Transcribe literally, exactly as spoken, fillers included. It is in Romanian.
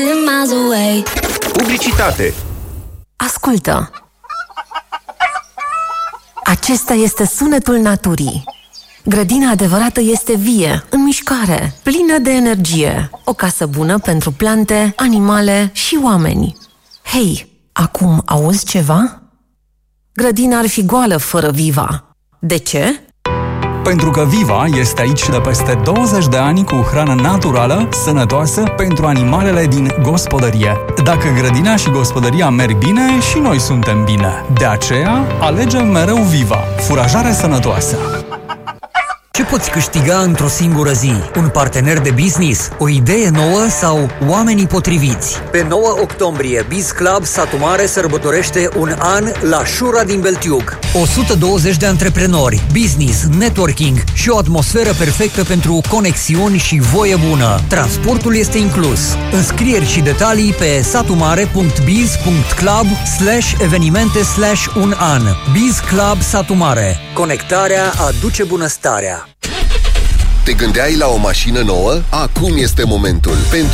Publicitate. Ascultă. Acesta este sunetul naturii. Grădina adevărată este vie, în mișcare, plină de energie. O casă bună pentru plante, animale și oameni. Hei, acum auzi ceva? Grădina ar fi goală fără Viva. De ce? Pentru că Viva este aici de peste douăzeci de ani cu hrană naturală, sănătoasă pentru animalele din gospodărie. Dacă grădina și gospodăria merg bine, și noi suntem bine. De aceea, alegem mereu Viva, furajare sănătoasă. Ce poți câștiga într-o singură zi? Un partener de business? O idee nouă sau oamenii potriviți? Pe nouă octombrie, Biz Club Satu Mare sărbătorește un an la Șura din Beltiug. o sută douăzeci de antreprenori, business, networking și o atmosferă perfectă pentru conexiuni și voie bună. Transportul este inclus. Înscrieri și detalii pe satumare punct biz punct club slash evenimente slash un an. Biz Club Satu Mare. Conectarea aduce bunăstarea. Te gândeai la o mașină nouă? Acum este momentul. Pentru